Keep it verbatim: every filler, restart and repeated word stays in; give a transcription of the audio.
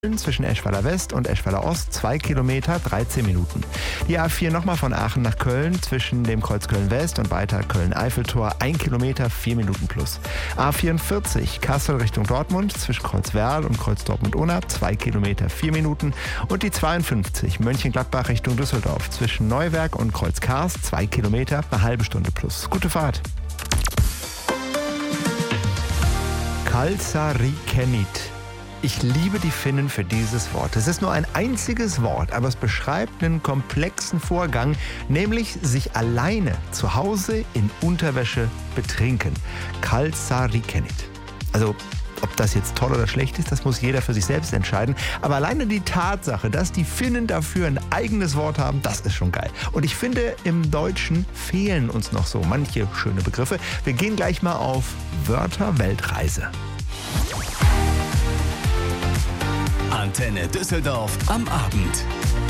zwischen Eschweiler West und Eschweiler Ost zwei Kilometer, dreizehn Minuten. Die A vier nochmal von Aachen nach Köln zwischen dem Kreuz Köln-West und weiter Köln-Eiffeltor ein Kilometer, vier Minuten plus. A vierundvierzig Kassel Richtung Dortmund zwischen Kreuz Werl und Kreuz Dortmund-Unna zwei Kilometer, vier Minuten. Und die zweiundfünfzig Mönchengladbach Richtung Düsseldorf zwischen Neuwerk und Kreuz Kars zwei Kilometer, eine halbe Stunde plus. Gute Fahrt. Kalsarikenit. Ich liebe die Finnen für dieses Wort. Es ist nur ein einziges Wort, aber es beschreibt einen komplexen Vorgang, nämlich sich alleine zu Hause in Unterwäsche betrinken. Kalsarikenit. Also, ob das jetzt toll oder schlecht ist, das muss jeder für sich selbst entscheiden. Aber alleine die Tatsache, dass die Finnen dafür ein eigenes Wort haben, das ist schon geil. Und ich finde, im Deutschen fehlen uns noch so manche schöne Begriffe. Wir gehen gleich mal auf Wörter-Weltreise. Antenne Düsseldorf am Abend.